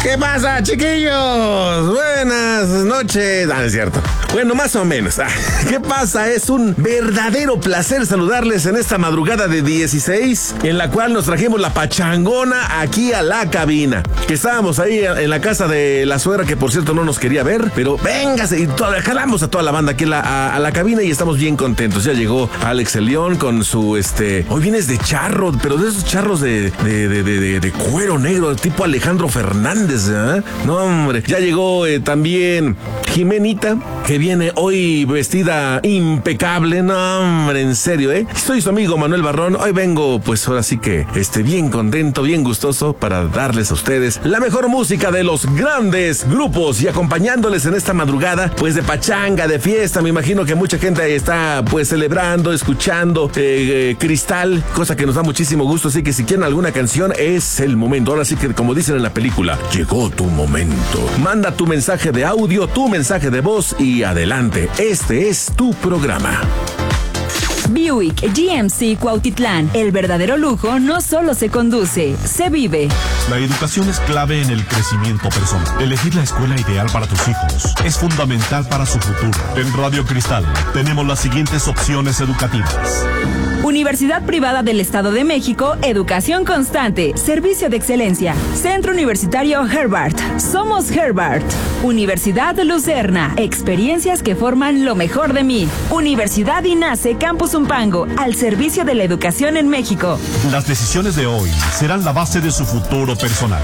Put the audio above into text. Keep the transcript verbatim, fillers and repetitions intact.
¿Qué pasa, chiquillos? Buenas noches. Ah, es cierto. Bueno, más o menos. Ah, ¿qué pasa? Es un verdadero placer saludarles en esta madrugada de dieciséis, en la cual nos trajimos la pachangona aquí a la cabina. Que estábamos ahí en la casa de la suegra, que por cierto no nos quería ver, pero véngase, y toda, jalamos a toda la banda aquí a la, a, a la cabina y estamos bien contentos. Ya llegó Alex el León con su, este, hoy vienes de charro, pero de esos charros de, de, de, de, de, de cuero negro, tipo Alejandro Fernández, ¿eh? No, hombre. Ya llegó eh, también Jimenita, que viene hoy vestida impecable. No, hombre, en serio, ¿eh? Soy su amigo Manuel Barrón. Hoy vengo, pues ahora sí que, este, bien contento, bien gustoso para darles a ustedes la mejor música de los grandes grupos y acompañándoles en esta madrugada, pues de pachanga, de fiesta. Me imagino que mucha gente está, pues, celebrando, escuchando eh, eh, Cristal, cosa que nos da muchísimo gusto. Así que si quieren alguna canción, es el momento. Ahora sí que, como dicen en la película, llegó tu momento. Manda tu mensaje de audio, tu mensaje de voz y adelante. Este es tu programa. Buick G M C Cuautitlán. El verdadero lujo no solo se conduce, se vive. La educación es clave en el crecimiento personal. Elegir la escuela ideal para tus hijos es fundamental para su futuro. En Radio Cristal tenemos las siguientes opciones educativas. Universidad Privada del Estado de México, educación constante, servicio de excelencia. Centro Universitario Herbart, somos Herbart. Universidad Lucerna, experiencias que forman lo mejor de mí. Universidad INACE Campus Umpango, al servicio de la educación en México. Las decisiones de hoy serán la base de su futuro personal.